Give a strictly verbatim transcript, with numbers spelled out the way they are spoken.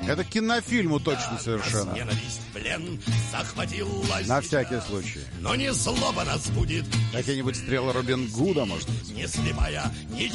Это к кинофильму точно совершенно. Ненависть, плен захватила. На всякий случай. Но не злоба нас будет. Какие-нибудь стрелы Робин Гуда, может быть? Не слепая, не